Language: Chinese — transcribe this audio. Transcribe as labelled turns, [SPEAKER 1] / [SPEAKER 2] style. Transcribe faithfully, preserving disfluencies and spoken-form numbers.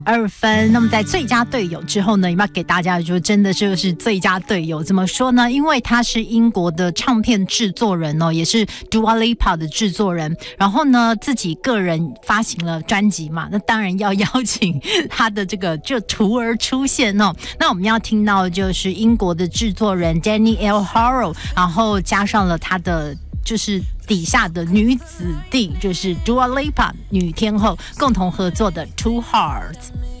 [SPEAKER 1] 二分。那么在最佳队友之后呢，要给大家就真的就是最佳队友。怎么说呢？因为他是英国的唱片制作人哦，也是 Dua Lipa 的制作人。然后呢，自己个人发行了专辑嘛，那当然要邀请他的这个就徒儿出现哦。那我们要听到就是英国的制作人 Danny Elfaro， 然后加上了他的就是底下的女子弟，就是 Dua Lipa 女天后共同合作的 Two Hearts。